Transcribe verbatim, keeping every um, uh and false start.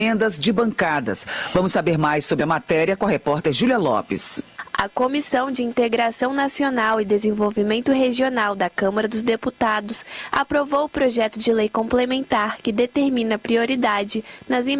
emendas de bancadas. Vamos saber mais sobre a matéria com a repórter Júlia Lopes. A Comissão de Integração Nacional e Desenvolvimento Regional da Câmara dos Deputados aprovou o projeto de lei complementar que determina prioridade nas emendas